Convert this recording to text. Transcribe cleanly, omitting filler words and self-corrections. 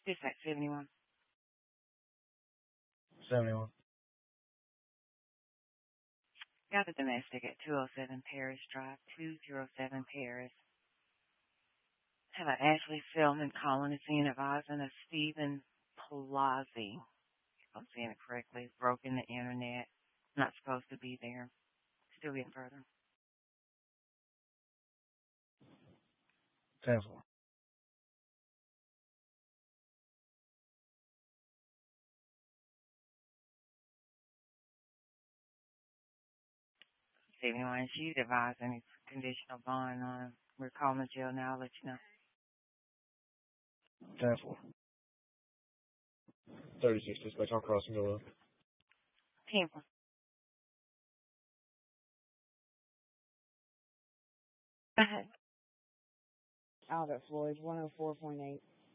Dispatch 71. 71. Got a domestic at 207 Paris Drive, 207 Paris. Have an Ashley Feldman calling the scene advising of Stephen Palazzi. If I'm saying it correctly, broken the internet. Not supposed to be there. Still getting further. 10-4. Stephen Wayne, she's advising conditional bond on him. We're calling the jail now. I'll let you know. 10-4. 36 dispatch on crossing the loop. 10. Go ahead. Albert Floyd, 104.8.